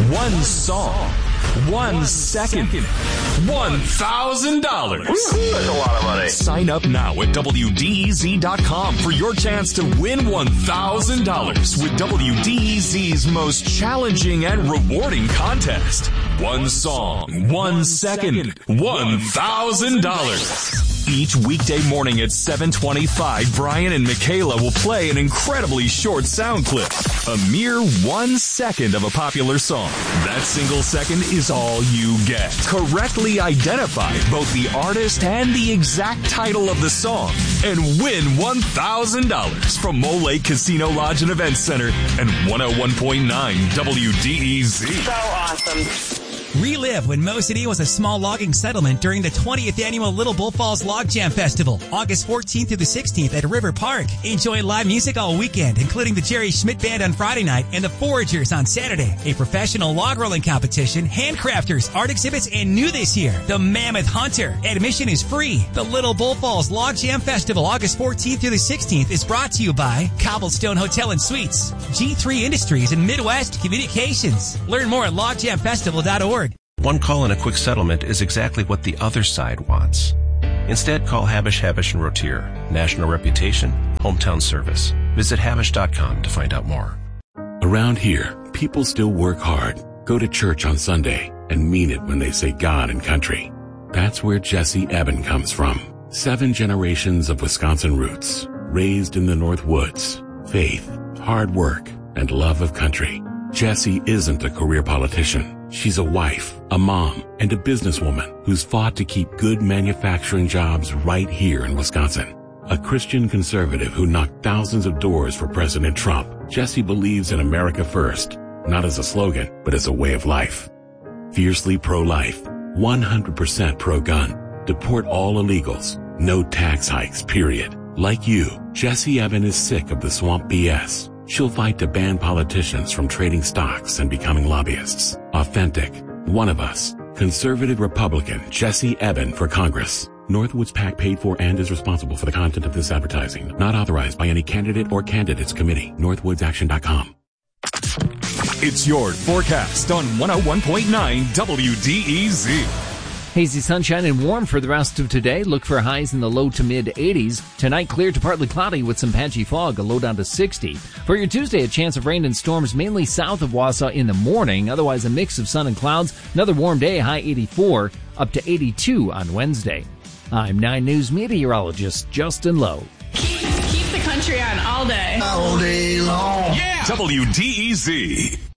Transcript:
One song, 1 second, $1,000. That's a lot of money. Sign up now at WDEZ.com for your chance to win $1,000 with WDEZ's most challenging and rewarding contest. One song, 1 second, $1,000. Each weekday morning at 7:25, Brian and Michaela will play an incredibly short sound clip. A mere 1 second of a popular song. That single second is all you get. Correctly identify both the artist and the exact title of the song and win $1,000 from Mole Lake Casino Lodge and Events Center and 101.9 WDEZ. So awesome. Relive when Mo City was a small logging settlement during the 20th annual Little Bull Falls Log Jam Festival, August 14th through the 16th at River Park. Enjoy live music all weekend, including the Jerry Schmidt Band on Friday night and the Foragers on Saturday. A professional log rolling competition, handcrafters, art exhibits, and new this year, the Mammoth Hunter. Admission is free. The Little Bull Falls Log Jam Festival, August 14th through the 16th, is brought to you by Cobblestone Hotel and Suites, G3 Industries, and Midwest Communications. Learn more at logjamfestival.org. One call and a quick settlement is exactly what the other side wants. Instead, call Habish, Habish & Rotier. National reputation, hometown service. Visit Habish.com to find out more. Around here, people still work hard, go to church on Sunday, and mean it when they say God and country. That's where Jesse Eben comes from. 7 generations of Wisconsin roots, raised in the North Woods. Faith, hard work, and love of country. Jessie isn't a career politician. She's a wife, a mom, and a businesswoman who's fought to keep good manufacturing jobs right here in Wisconsin. A Christian conservative who knocked thousands of doors for President Trump, Jessie believes in America first, not as a slogan, but as a way of life. Fiercely pro-life, 100% pro-gun, deport all illegals, no tax hikes, period. Like you, Jessie Eben is sick of the swamp BS. She'll fight to ban politicians from trading stocks and becoming lobbyists. Authentic, one of us. Conservative Republican Jessie Eben for Congress. Northwoods PAC paid for and is responsible for the content of this advertising. Not authorized by any candidate or candidates committee. Northwoodsaction.com. It's your forecast on 101.9 WDEZ. Hazy sunshine and warm for the rest of today. Look for highs in the low to mid 80s. Tonight, clear to partly cloudy with some patchy fog, a low down to 60. For your Tuesday, a chance of rain and storms mainly south of Wausau in the morning. Otherwise, a mix of sun and clouds. Another warm day, high 84, up to 82 on Wednesday. I'm 9 News meteorologist Justin Lowe. Keep the country on all day. All day long. Yeah! WDEZ.